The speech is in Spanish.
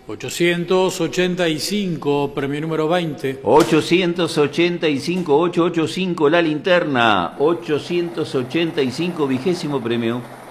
885, premio número 20. 885, 885, la linterna. 885, 20º premio.